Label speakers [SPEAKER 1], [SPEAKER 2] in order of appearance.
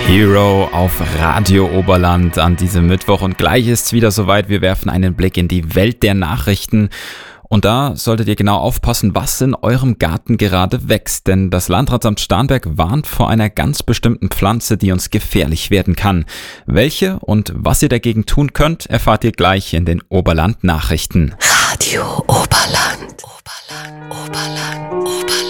[SPEAKER 1] Hero auf Radio Oberland an diesem Mittwoch und gleich ist es wieder soweit. Wir werfen einen Blick in die Welt der Nachrichten und da solltet ihr genau aufpassen, was in eurem Garten gerade wächst, denn das Landratsamt Starnberg warnt vor einer ganz bestimmten Pflanze, die uns gefährlich werden kann. Welche und was ihr dagegen tun könnt, erfahrt ihr gleich in den Oberland Nachrichten.
[SPEAKER 2] Radio Oberland. Oberland.